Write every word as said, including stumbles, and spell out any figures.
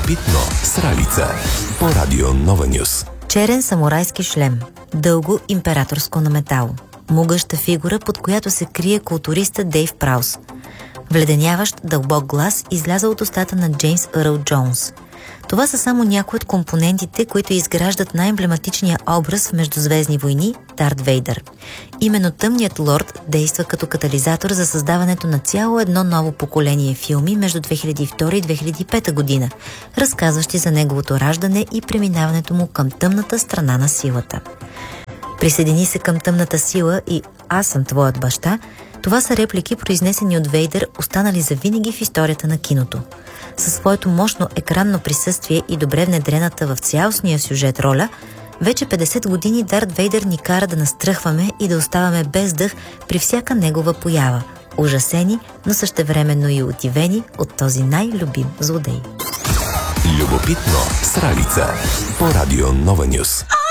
Любопитно с Ралица по Радио Нова Нюс. Черен самурайски шлем, дълго императорско наметало, могъща фигура, под която се крие културиста Дейв Праус. Вледеняващ дълбок глас изляза от устата на ДжеймсЪрл Джонс. Това са само някои от компонентите, които изграждат най-емблематичния образ в Междузвездни войни – Дарт Вейдър. Именно Тъмният лорд действа като катализатор за създаването на цяло едно ново поколение филми между две хиляди и втора и две хиляди и пета година, разказващи за неговото раждане и преминаването му към тъмната страна на силата. Присъедини се към тъмната сила и аз съм твоят баща. Това са реплики, произнесени от Вейдър, останали завинаги в историята на киното. Със своето мощно екранно присъствие и добре внедрената в цялостния сюжет роля, вече петдесет години Дарт Вейдър ни кара да настръхваме и да оставаме без дъх при всяка негова поява, ужасени, но същевременно и удивени от този най-любим злодей. Любопитно с Ралица по Радио Нова Нюс.